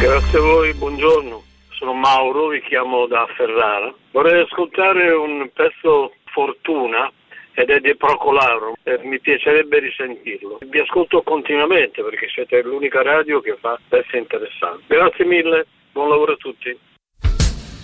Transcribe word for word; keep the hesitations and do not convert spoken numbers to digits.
Grazie a voi, buongiorno. Sono Mauro, vi chiamo da Ferrara. Vorrei ascoltare un pezzo Fortuna ed è di Procolaro, eh, mi piacerebbe risentirlo. Vi ascolto continuamente perché siete l'unica radio che fa pezzi interessanti. Grazie mille, buon lavoro a tutti.